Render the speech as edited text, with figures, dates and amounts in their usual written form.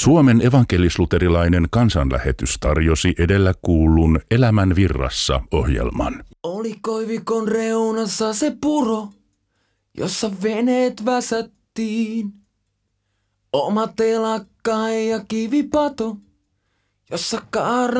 Suomen evankelis-luterilainen kansanlähetys tarjosi edellä kuullun Elämän virrassa -ohjelman. Oli koivikon reunassa se puro, jossa veneet väsättiin. Oma telakka ja kivipato, jossa kaarna